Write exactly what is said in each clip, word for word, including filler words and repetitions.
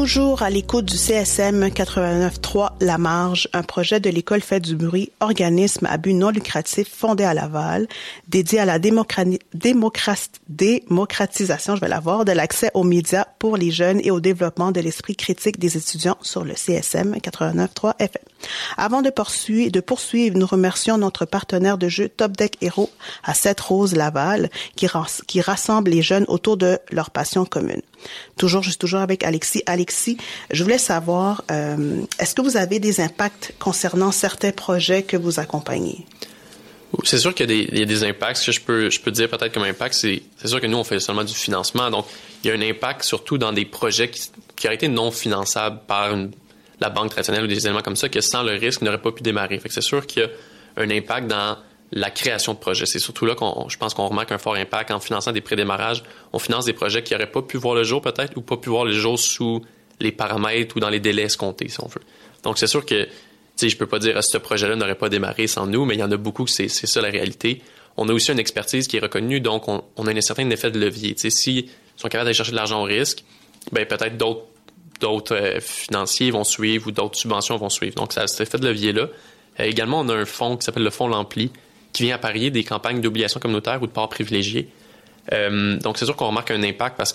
Toujours à l'écoute du C S M quatre-vingt-neuf trois La Marge, un projet de l'École Fait du Bruit, organisme à but non lucratif fondé à Laval, dédié à la démocra- démocra- démocratisation, je vais l'avoir, de l'accès aux médias pour les jeunes et au développement de l'esprit critique des étudiants sur le C S M quatre-vingt-neuf trois F M. Avant de poursuivre, de poursuivre, nous remercions notre partenaire de jeu Top Deck Hero à Sept-Roses Laval, qui, qui rassemble les jeunes autour de leur passion commune. Toujours, je suis toujours avec Alexis. Alexis, je voulais savoir, euh, est-ce que vous avez des impacts concernant certains projets que vous accompagnez? C'est sûr qu'il y a des, il y a des impacts. Ce que je peux, je peux dire peut-être comme impact, c'est, c'est sûr que nous, on fait seulement du financement. Donc, il y a un impact surtout dans des projets qui, qui auraient été non finançables par une, la banque traditionnelle ou des éléments comme ça, que sans le risque, n'auraient pas pu démarrer. Fait que c'est sûr qu'il y a un impact dans la création de projets. C'est surtout là qu'on, je pense qu'on remarque un fort impact en finançant des prédémarrages. On finance des projets qui n'auraient pas pu voir le jour peut-être ou pas pu voir le jour sous les paramètres ou dans les délais escomptés, si on veut. Donc, c'est sûr que, tu sais, je peux pas dire que ce projet-là n'aurait pas démarré sans nous, mais il y en a beaucoup que c'est, c'est ça la réalité. On a aussi une expertise qui est reconnue, donc on, on a un certain effet de levier. Tu sais, s'ils sont capables d'aller chercher de l'argent au risque, ben peut-être d'autres, d'autres euh, financiers vont suivre ou d'autres subventions vont suivre. Donc, ça a cet effet de levier-là. Euh, également, on a un fonds qui s'appelle le fonds L'Ampli, qui vient apparier des campagnes d'obligations communautaires ou de parts privilégiées. Euh, donc, c'est sûr qu'on remarque un impact parce que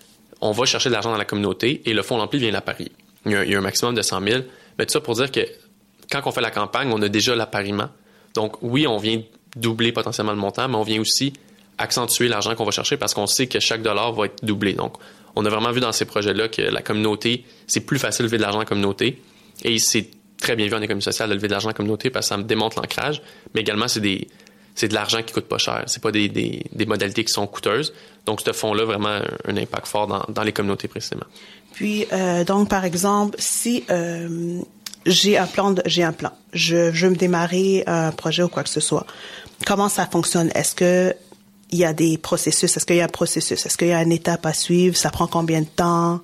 on va chercher de l'argent dans la communauté et le fonds L'Ampli vient l'apparier. Il y a, il y a un maximum de cent mille. Mais tout ça pour dire que quand on fait la campagne, on a déjà l'appariement. Donc, oui, on vient doubler potentiellement le montant, mais on vient aussi accentuer l'argent qu'on va chercher parce qu'on sait que chaque dollar va être doublé. Donc, on a vraiment vu dans ces projets-là que la communauté, c'est plus facile de lever de l'argent en communauté et c'est très bien vu en économie sociale de lever de l'argent en communauté parce que ça me démontre l'ancrage, mais également, c'est des c'est de l'argent qui coûte pas cher. C'est pas des, des, des modalités qui sont coûteuses. Donc, ce fonds-là, vraiment, un, un impact fort dans, dans les communautés précisément. Puis, euh, donc, par exemple, si euh, j'ai un plan, de, j'ai un plan, je, je veux me démarrer un projet ou quoi que ce soit, comment ça fonctionne? Est-ce que il y a des processus? Est-ce qu'il y a un processus? Est-ce qu'il y a une étape à suivre? Ça prend combien de temps?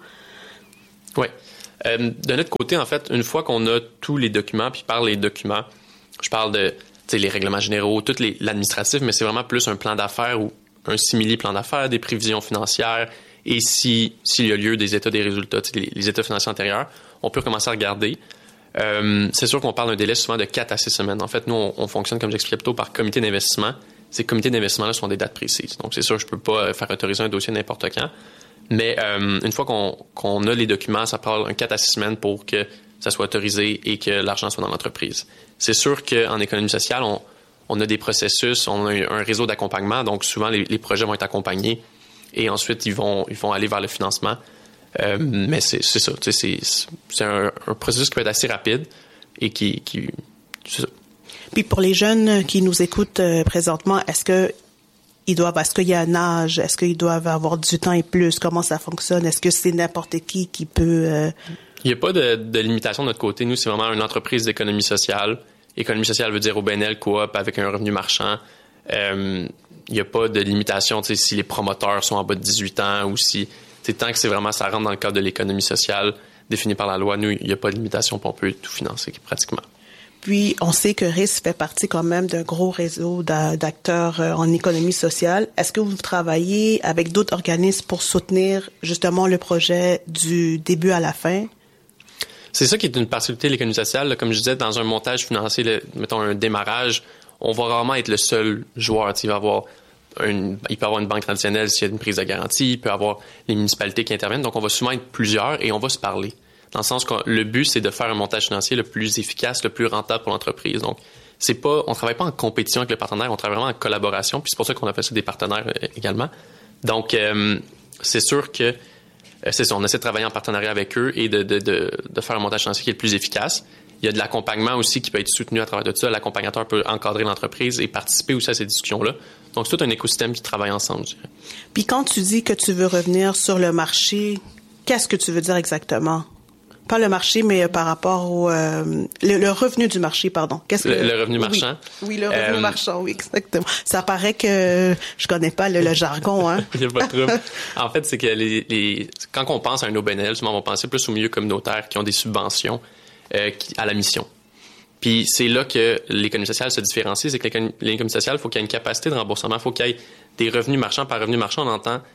Oui. Euh, de notre côté, en fait, une fois qu'on a tous les documents, puis par les documents, je parle de les règlements généraux, tout les, l'administratif, mais c'est vraiment plus un plan d'affaires ou un simili-plan d'affaires, des prévisions financières et si, s'il y a lieu des états des résultats, les, les états financiers antérieurs, on peut commencer à regarder. Euh, c'est sûr qu'on parle d'un délai souvent de quatre à six semaines. En fait, nous, on, on fonctionne, comme j'expliquais plutôt, par comité d'investissement. Ces comités d'investissement-là sont des dates précises. Donc, c'est sûr, je peux pas faire autoriser un dossier n'importe quand. Mais euh, une fois qu'on, qu'on a les documents, ça prend un quatre à six semaines pour que ça soit autorisé et que l'argent soit dans l'entreprise. C'est sûr qu'en économie sociale, on, on a des processus, on a un, un réseau d'accompagnement, donc souvent les, les projets vont être accompagnés et ensuite ils vont, ils vont aller vers le financement. Euh, mais c'est, c'est ça, c'est, c'est un, un processus qui peut être assez rapide et qui... qui c'est ça. Puis pour les jeunes qui nous écoutent euh, présentement, est-ce que ils doivent, est-ce qu'il y a un âge? Est-ce qu'ils doivent avoir dix-huit ans et plus? Comment ça fonctionne? Est-ce que c'est n'importe qui qui peut... Euh... Il n'y a pas de, de limitation de notre côté. Nous, c'est vraiment une entreprise d'économie sociale. Économie sociale veut dire O B N L, coop, avec un revenu marchand. Euh, il n'y a pas de limitation si les promoteurs sont en bas de dix-huit ans ou si... Tant que c'est vraiment, ça rentre dans le cadre de l'économie sociale définie par la loi, nous, il n'y a pas de limitation, puis on peut tout financer pratiquement. Puis, on sait que R I S fait partie quand même d'un gros réseau d'acteurs en économie sociale. Est-ce que vous travaillez avec d'autres organismes pour soutenir justement le projet du début à la fin? C'est ça qui est une particularité de l'économie sociale. Là, comme je disais, dans un montage financier, là, mettons un démarrage, on va rarement être le seul joueur. Il va avoir une, il peut y avoir une banque traditionnelle s'il y a une prise de garantie, il peut y avoir les municipalités qui interviennent. Donc, on va souvent être plusieurs et on va se parler. Dans le sens que le but, c'est de faire un montage financier le plus efficace, le plus rentable pour l'entreprise. Donc, c'est pas, on travaille pas en compétition avec le partenaire, on travaille vraiment en collaboration. Puis c'est pour ça qu'on appelle ça des partenaires euh, également. Donc, euh, c'est sûr que euh, c'est ça, on essaie de travailler en partenariat avec eux et de, de, de, de faire un montage financier qui est le plus efficace. Il y a de l'accompagnement aussi qui peut être soutenu à travers de ça. L'accompagnateur peut encadrer l'entreprise et participer aussi à ces discussions-là. Donc, c'est tout un écosystème qui travaille ensemble, je dirais. Puis quand tu dis que tu veux revenir sur le marché, qu'est-ce que tu veux dire exactement? Pas le marché, mais par rapport au euh, le, le revenu du marché, pardon. Qu'est-ce que le, le revenu marchand? Oui, oui le revenu euh, marchand, oui, exactement. Ça paraît que je connais pas le, le jargon, hein. Il n'y a pas de trouble. En fait, c'est que les, les quand on pense à un O B N L, souvent on va penser plus au milieu communautaire qui ont des subventions euh, qui, à la mission. Puis c'est là que l'économie sociale se différencie, c'est que l'économie, l'économie sociale, il faut qu'il y ait une capacité de remboursement, il faut qu'il y ait des revenus marchands. Par revenu marchand, on entend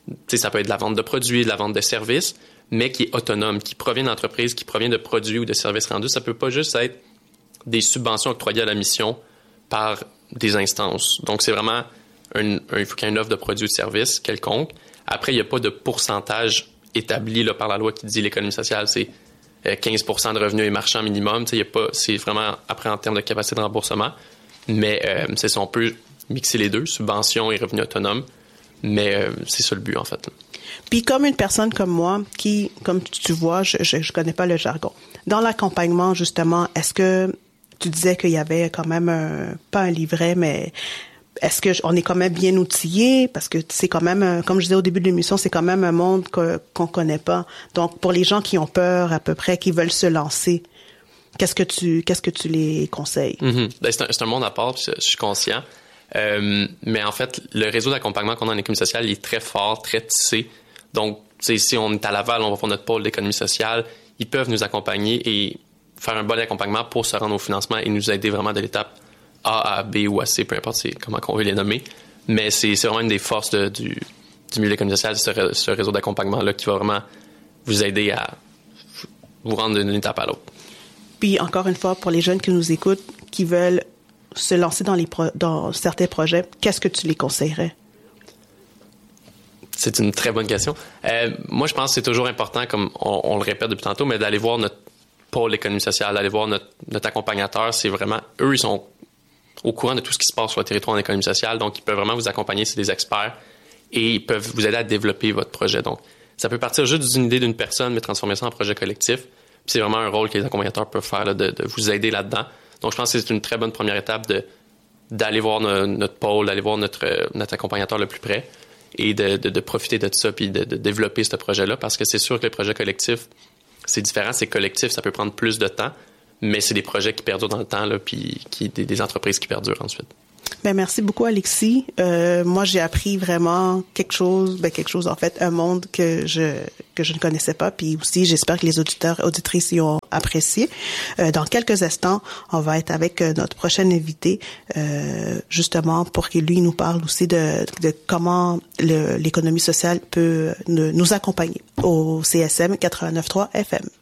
tu sais, ça peut être de la vente de produits, de la vente de services, mais qui est autonome, qui provient d'entreprises, qui provient de produits ou de services rendus. Ça peut pas juste être des subventions octroyées à la mission par des instances. Donc, c'est vraiment un, un, il faut qu'il y ait une offre de produits ou de services quelconque. Après, il n'y a pas de pourcentage établi là, par la loi qui dit l'économie sociale, c'est quinze pour cent de revenus et marchands minimum. Il y a pas, c'est vraiment après en termes de capacité de remboursement. Mais euh, c'est ça, on peut mixer les deux, subventions et revenus autonomes. Mais euh, c'est ça le but, en fait. Là. Puis comme une personne comme moi, qui, comme tu vois, je je, je connais pas le jargon. Dans l'accompagnement, justement, est-ce que tu disais qu'il y avait quand même un, pas un livret, mais est-ce que on est quand même bien outillé? Parce que c'est quand même, comme je disais au début de l'émission, c'est quand même un monde que, qu'on connaît pas. Donc, pour les gens qui ont peur à peu près, qui veulent se lancer, qu'est-ce que tu, qu'est-ce que tu les conseilles? Mm-hmm. Ben, c'est, un, c'est un monde à part, je, je suis conscient. Euh, mais en fait, le réseau d'accompagnement qu'on a en économie sociale, il est très fort, très tissé. Donc, si on est à Laval, on va faire notre pôle d'économie sociale, ils peuvent nous accompagner et faire un bon accompagnement pour se rendre au financement et nous aider vraiment de l'étape A à B ou à C, peu importe c'est comment on veut les nommer. Mais c'est, c'est vraiment une des forces de, du, du milieu d'économie sociale, ce, ce réseau d'accompagnement-là qui va vraiment vous aider à vous rendre d'une étape à l'autre. Puis, encore une fois, pour les jeunes qui nous écoutent, qui veulent se lancer dans, les pro- dans certains projets, qu'est-ce que tu les conseillerais? C'est une très bonne question. Euh, moi, je pense que c'est toujours important, comme on, on le répète depuis tantôt, mais d'aller voir notre pôle d'économie sociale, d'aller voir notre, notre accompagnateur. C'est vraiment, eux, ils sont au courant de tout ce qui se passe sur le territoire en économie sociale, donc ils peuvent vraiment vous accompagner, c'est des experts, et ils peuvent vous aider à développer votre projet. Donc, ça peut partir juste d'une idée d'une personne, mais transformer ça en projet collectif. Puis c'est vraiment un rôle que les accompagnateurs peuvent faire, là, de, de vous aider là-dedans. Donc, je pense que c'est une très bonne première étape de, d'aller voir no, notre pôle, d'aller voir notre, notre accompagnateur le plus près et de, de, de profiter de ça puis de, de développer ce projet-là, parce que c'est sûr que les projets collectifs, c'est différent, c'est collectif, ça peut prendre plus de temps, mais c'est des projets qui perdurent dans le temps, là, puis qui, des, des entreprises qui perdurent ensuite. Ben merci beaucoup, Alexis. Euh, moi, j'ai appris vraiment quelque chose, ben quelque chose en fait, un monde que je que je ne connaissais pas. Puis aussi, j'espère que les auditeurs, auditrices y ont apprécié. Euh, dans quelques instants, on va être avec notre prochain invité, euh, justement pour qu'il lui nous parle aussi de, de comment le, l'économie sociale peut nous accompagner au C S M quatre-vingt-neuf point trois F M.